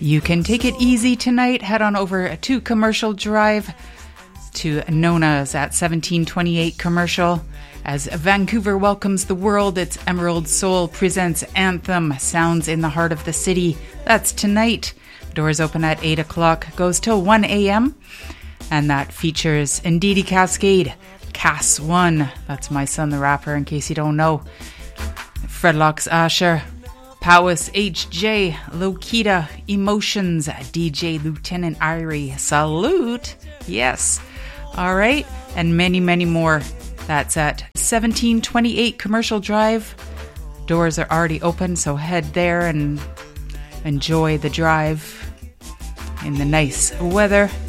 You can take it easy tonight. Head on over to Commercial Drive to Nona's at 1728 Commercial. As Vancouver welcomes the world, it's Emerald Soul presents Anthem, Sounds in the Heart of the City. That's tonight. Doors open at 8 o'clock, goes till 1 a.m. And that features Ndidi Cascade, Cass One. That's my son, the rapper, in case you don't know. Fredlocks Asher, Powis HJ, Lokita, Emotions, DJ Lieutenant Irie, Salute. Yes. All right. And many, many more. That's at 1728 Commercial Drive. Doors are already open, so head there and enjoy the drive in the nice weather.